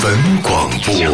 闻广播。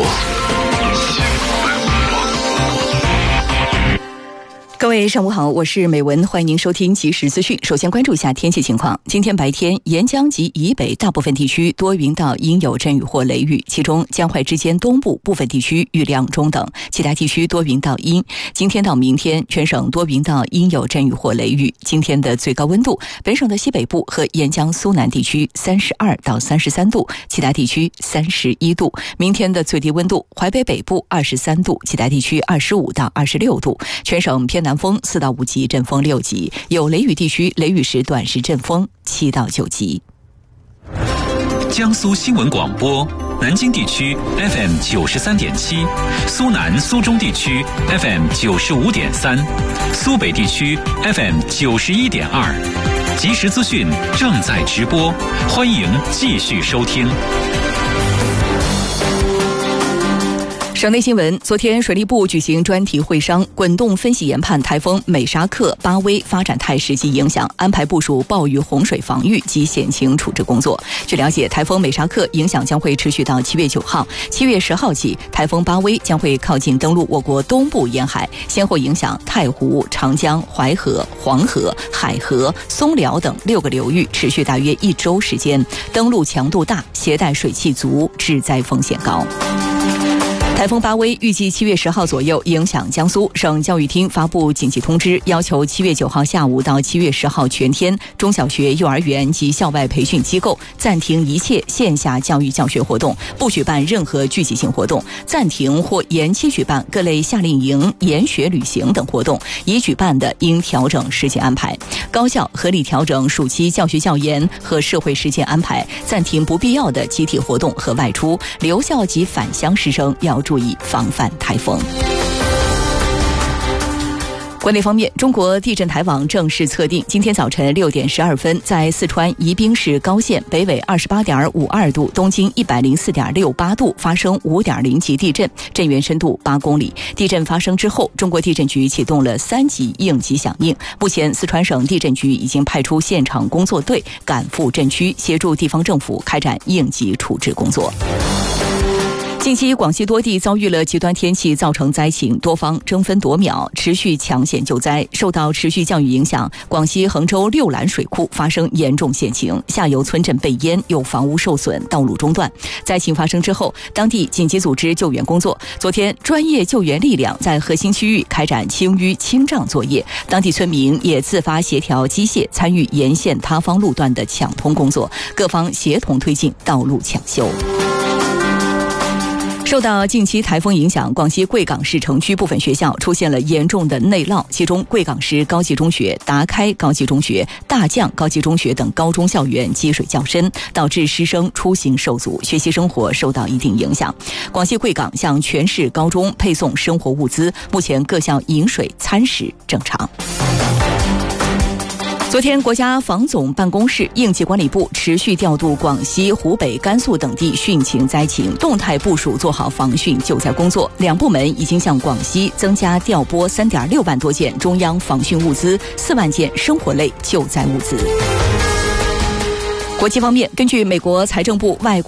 各位上午好，我是美文，欢迎您收听即时资讯。首先关注一下天气情况。今天白天，沿江及以北大部分地区多云到阴有阵雨或雷雨，其中江淮之间东部部分地区雨量中等，其他地区多云到阴。今天到明天，全省多云到阴有阵雨或雷雨。今天的最高温度，本省的西北部和沿江苏南地区32到33度，其他地区31度。明天的最低温度，淮北北部23度，其他地区25到26度。全省偏南风4到5级，阵风6级，有雷雨地区雷雨时短时阵风7到9级。 江苏新闻广播，南京地区 FM 93.7，苏南苏中地区 FM 95.3，苏北地区 FM 91.2。即时资讯正在直播，欢迎继续收听。 省内新闻，昨天水利部举行专题会商，滚动分析研判台风美沙克、巴威发展态势及影响，安排部署暴雨洪水防御及险情处置工作。据了解，台风美沙克影响将会持续到7月9号，7月10号起，台风巴威将会靠近登陆我国东部沿海，先后影响太湖、长江、淮河、黄河、海河、松辽等6个流域，持续大约1周时间，登陆强度大，携带水汽足，致灾风险高。台风巴威预计7月10号左右影响江苏，省教育厅发布紧急通知，要求7月9号下午到7月10号全天，中小学、幼儿园及校外培训机构暂停一切线下教育教学活动，不举办任何聚集性活动，暂停或延期举办各类夏令营、研学旅行等活动，已举办的应调整时间安排。高校合理调整暑期教学教研和社会实践安排，暂停不必要的集体活动和外出，留校及返乡师生要注意防范台风。国内方面，中国地震台网正式测定，今天早晨6点12分，在四川宜宾市高县北纬28.52度、东经104.68度发生5.0级地震，震源深度8公里。地震发生之后，中国地震局启动了3级应急响应。目前，四川省地震局已经派出现场工作队赶赴震区，协助地方政府开展应急处置工作。近期广西多地遭遇了极端天气造成灾情，多方争分夺秒，持续抢险救灾。受到持续降雨影响，广西衡州六兰水库发生严重险情，下游村镇被淹，有房屋受损，道路中断。灾情发生之后，当地紧急组织救援工作。昨天，专业救援力量在核心区域开展清淤清障作业，当地村民也自发协调机械参与沿线塌方路段的抢通工作，各方协同推进道路抢修。受到近期台风影响，广西贵港市城区部分学校出现了严重的内涝，其中贵港市高级中学、达开高级中学、大将高级中学等高中校园积水较深，导致师生出行受阻，学习生活受到一定影响。广西贵港向全市高中配送生活物资，目前各校饮水餐食正常。昨天，国家防总办公室、应急管理部持续调度广西、湖北、甘肃等地汛情灾情，动态部署做好防汛救灾工作。两部门已经向广西增加调拨3.6万多件中央防汛物资，4万件生活类救灾物资。国际方面，根据美国财政部外国